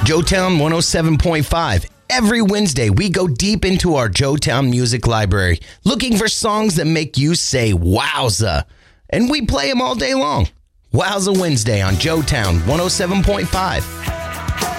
Joetown 107.5. Every Wednesday, we go deep into our Joetown music library, looking for songs that make you say wowza. And we play them all day long. Wowza Wednesday on Joetown 107.5.